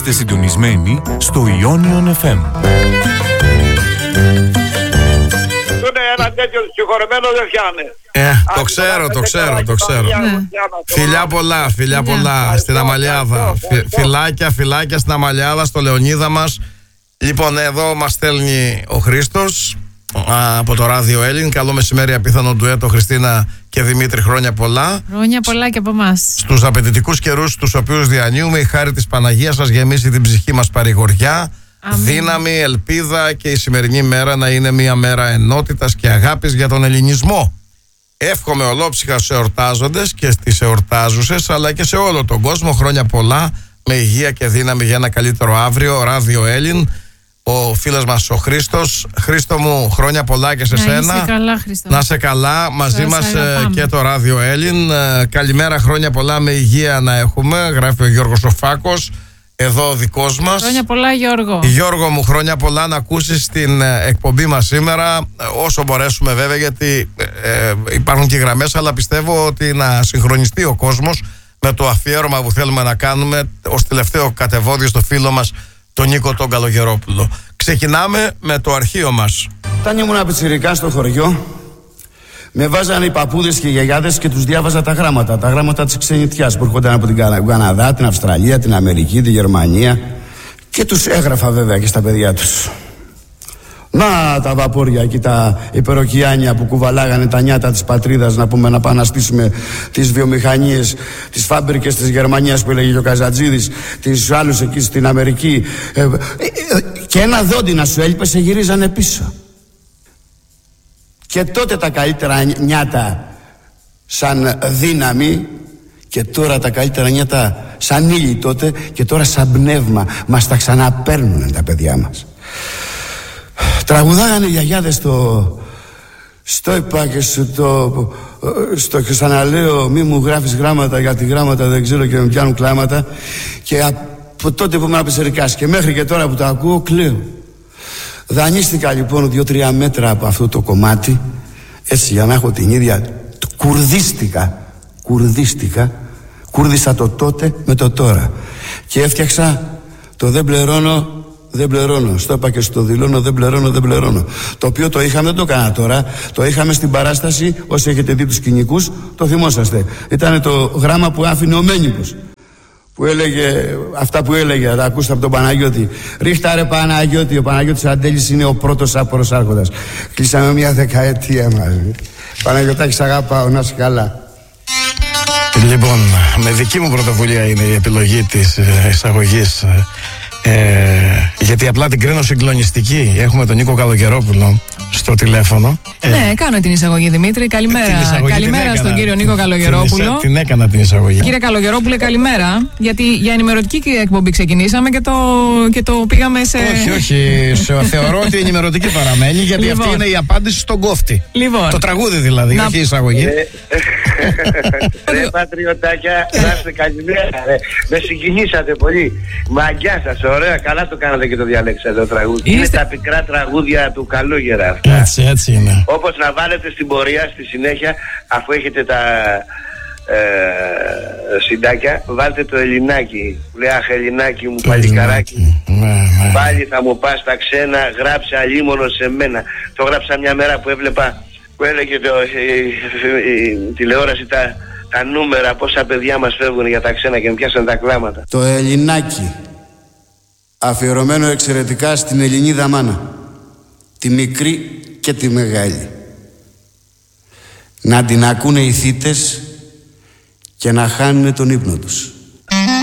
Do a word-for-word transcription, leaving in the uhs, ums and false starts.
Είστε συντονισμένοι στο Ionion εφ εμ. Ένα τέτοιο συγχωρεμένο δεν φτιάνε. Ε, το ξέρω, το ξέρω, το ξέρω. Φιλιά πολλά, φιλιά πολλά στην Αμαλιάδα. Φιλάκια, φιλάκια στην Αμαλιάδα, στο Λεωνίδα μας. Λοιπόν, εδώ μας στέλνει ο Χρήστος από το Ράδιο Έλλην. Καλό μεσημέρι, απίθανο ντουέτο Χριστίνα και Δημήτρη, χρόνια πολλά. Χρόνια πολλά και από εμάς. Στους απαιτητικούς καιρούς τους οποίους διανύουμε, η χάρη της Παναγίας σας γεμίσει την ψυχή μας παρηγοριά, Αμήν. Δύναμη, ελπίδα και η σημερινή μέρα να είναι μια μέρα ενότητας και αγάπης για τον ελληνισμό. Εύχομαι ολόψυχα στους εορτάζοντες και στις εορτάζουσες, αλλά και σε όλο τον κόσμο χρόνια πολλά, με υγεία και δύναμη για ένα καλύτερο αύριο. Ράδιο Έλλην, ο φίλος μας ο Χρήστος. Χρήστο μου, χρόνια πολλά και σε να σένα. Να είσαι καλά, Χρήστο. Να είσαι καλά, μαζί Σας μας αγαπάμε. Και το Ράδιο Έλλην. Καλημέρα, χρόνια πολλά, με υγεία να έχουμε. Γράφει ο Γιώργος ο Φάκος, εδώ ο δικός μας. Χρόνια πολλά, Γιώργο. Γιώργο μου, χρόνια πολλά, να ακούσεις την εκπομπή μας σήμερα, όσο μπορέσουμε βέβαια, γιατί ε, υπάρχουν και γραμμές, αλλά πιστεύω ότι να συγχρονιστεί ο κόσμος με το αφιέρωμα που θέλουμε να κάνουμε ως τελευταίο κατεβόδιο στο φίλο μας τον Νίκο τον Καλογερόπουλο. Ξεκινάμε με το αρχείο μας. Όταν ήμουν πιτσιρικά στο χωριό, με βάζανε οι παππούδες και οι γιαγιάδες και τους διάβαζα τα γράμματα. Τα γράμματα της ξενιτιάς που έρχονταν από την Καναδά, την Αυστραλία, την Αμερική, τη Γερμανία. Και τους έγραφα βέβαια και στα παιδιά τους. Να τα βαπόρια εκεί, τα υπεροκειάνια που κουβαλάγανε τα νιάτα της πατρίδας, να πούμε, να πάμε να στήσουμε τις βιομηχανίες, τις φάμπρικες της Γερμανίας που έλεγε και ο Καζατζίδης, τις άλλους εκεί στην Αμερική. Ε, ε, ε, και ένα δόντι να σου έλειπε, σε γυρίζανε πίσω. Και τότε τα καλύτερα νιάτα σαν δύναμη, και τώρα τα καλύτερα νιάτα σαν ύλη τότε, και τώρα σαν πνεύμα. Μας τα ξαναπαίρνουνε τα παιδιά μας. Τραγουδάγανε οι γιαγιάδες στο στο είπα και στο, το, στο ξαναλέω, μη μου γράφεις γράμματα, γιατί γράμματα δεν ξέρω και με πιάνουν κλάματα. Και από τότε που ήμουν πιτσιρικάς και μέχρι και τώρα που το ακούω, κλαίω. Δανείστηκα λοιπόν δύο-τρία μέτρα από αυτό το κομμάτι, έτσι, για να έχω την ίδια. Κουρδίστηκα, κουρδίστηκα, κούρδισα το τότε με το τώρα. Και έφτιαξα το δεν πληρώνω, δεν πληρώνω. Στο είπα και στο δηλώνω, δεν πληρώνω, δεν πληρώνω. Το οποίο το είχαμε, δεν το έκανα τώρα. Το είχαμε στην παράσταση, όσοι έχετε δει τους σκηνικούς, το θυμόσαστε. Ήταν το γράμμα που άφηνε ο Μένικος, που έλεγε αυτά που έλεγε, τα ακούστε από τον Παναγιώτη. Ρίχτα ρε Παναγιώτη, ο Παναγιώτης Αντέλης είναι ο πρώτος άπορος άρχοντας. Κλείσαμε μια δεκαετία μαζί. Παναγιωτάκη, σ' αγαπάω, να είσαι καλά. Λοιπόν, με δική μου πρωτοβουλία είναι η επιλογή της εισαγωγής, ε, γιατί απλά την κρίνω συγκλονιστική. Έχουμε τον Νίκο Καλογερόπουλο στο τηλέφωνο. Ναι, ε, κάνω την εισαγωγή, Δημήτρη. Καλημέρα. Εισαγωγή καλημέρα στον κύριο Νίκο Καλογερόπουλο. Την, την έκανα την εισαγωγή. Κύριε Καλογερόπουλε, καλημέρα. Γιατί για ενημερωτική εκπομπή ξεκινήσαμε και το, και το πήγαμε σε. Όχι, όχι. Θεωρώ ότι η ενημερωτική παραμένει, γιατί λοιπόν, αυτή είναι η απάντηση στον κόφτη. Λοιπόν, το τραγούδι δηλαδή, να... όχι η εισαγωγή. Ρε πατριωτάκια, να είστε καλημέρα. Με συγκινήσατε πολύ. Μαγκιά σας, ωραία, καλά το κάνατε και το διαλέξατε το τραγούδι. Είναι τα πικρά τραγούδια του Καλόγερα αυτά. Έτσι, έτσι είναι. Όπως να βάλετε στην πορεία στη συνέχεια, αφού έχετε τα ε, συντάκια, βάλτε το Ελληνάκι. Που λέει αχ Ελληνάκι μου, παλικαράκι. Ναι, ναι. Πάλι θα μου πας στα ξένα, γράψε αλίμονο σε μένα. Το γράψα μια μέρα που έβλεπα, που έλεγε το, η, η, η, η τηλεόραση τα, τα νούμερα, πόσα παιδιά μας φεύγουν για τα ξένα και με πιάσαν τα κλάματα. Το Ελληνάκι, αφιερωμένο εξαιρετικά στην Ελληνίδα μάνα, τη μικρή και τη μεγάλη. Να την ακούνε οι θύτες και να χάνουν τον ύπνο τους.